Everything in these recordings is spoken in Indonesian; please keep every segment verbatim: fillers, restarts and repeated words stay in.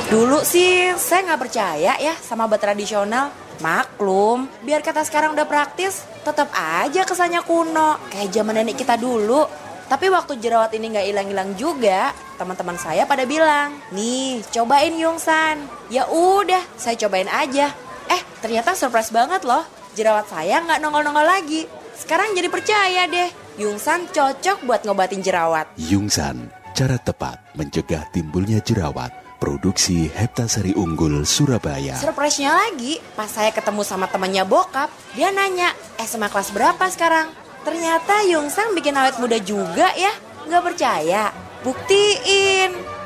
Dulu sih saya nggak percaya ya sama obat tradisional. Maklum, biar kata sekarang udah praktis, tetap aja kesannya kuno, kayak zaman nenek kita dulu. Tapi waktu jerawat ini nggak hilang-hilang juga, teman-teman saya pada bilang, nih cobain Yungsan. Ya udah, saya cobain aja. Eh, ternyata surprise banget loh, jerawat saya nggak nongol-nongol lagi. Sekarang jadi percaya deh, Yungsan cocok buat ngobatin jerawat. Yungsan, cara tepat mencegah timbulnya jerawat. Produksi Heptasari Unggul, Surabaya. Surprise-nya lagi, pas saya ketemu sama temannya bokap, dia nanya, S M A kelas berapa sekarang? Ternyata Yungsan bikin awet muda juga ya. Nggak percaya? Buktiin.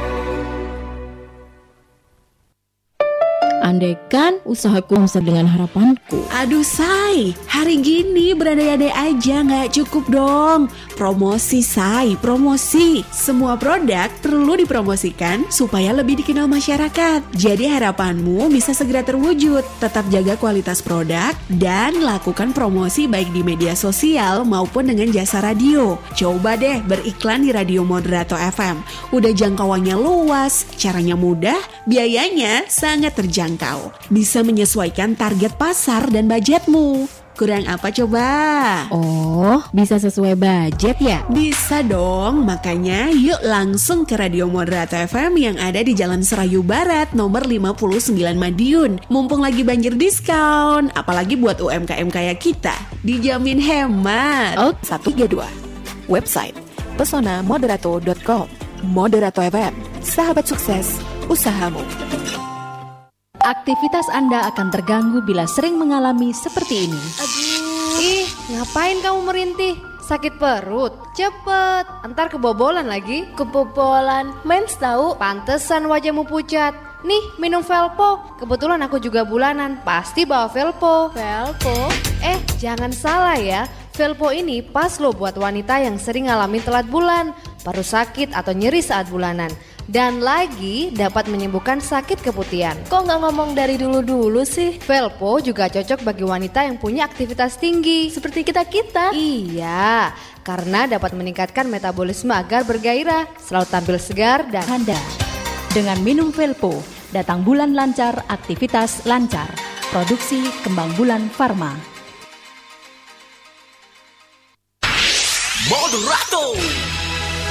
Andaikan usahaku bisa dengan harapanku. Aduh Say, hari gini berandai-andai aja nggak cukup dong. Promosi Say, promosi. Semua produk perlu dipromosikan supaya lebih dikenal masyarakat. Jadi harapanmu bisa segera terwujud. Tetap jaga kualitas produk dan lakukan promosi baik di media sosial maupun dengan jasa radio. Coba deh beriklan di Radio Moderato F M. Udah jangkauannya luas, caranya mudah, biayanya sangat terjangkau. Bisa menyesuaikan target pasar dan budgetmu. Kurang apa coba? Oh, bisa sesuai budget ya? Bisa dong, makanya yuk langsung ke Radio Moderato F M yang ada di Jalan Serayu Barat nomor lima puluh sembilan Madiun. Mumpung lagi banjir diskon, apalagi buat U M K M kayak kita, dijamin hemat. Oh, satu tiga dua. Website pesona moderato dot com. Moderato F M, sahabat sukses usahamu. Aktivitas Anda akan terganggu bila sering mengalami seperti ini. Aduh, ih ngapain kamu merintih? Sakit perut? Cepet, ntar kebobolan lagi. Kebobolan? Mens tahu? Pantesan wajahmu pucat. Nih, minum Velpo. Kebetulan aku juga bulanan, pasti bawa Velpo. Velpo? Eh, jangan salah ya. Velpo ini pas loh buat wanita yang sering ngalamin telat bulan, baru sakit atau nyeri saat bulanan. Dan lagi dapat menyembuhkan sakit keputihan. Kok nggak ngomong dari dulu-dulu sih? Velpo juga cocok bagi wanita yang punya aktivitas tinggi seperti kita-kita. Iya, karena dapat meningkatkan metabolisme agar bergairah, selalu tampil segar dan Anda. Dengan minum Velpo, datang bulan lancar, aktivitas lancar. Produksi Kembang Bulan Pharma. Moderato.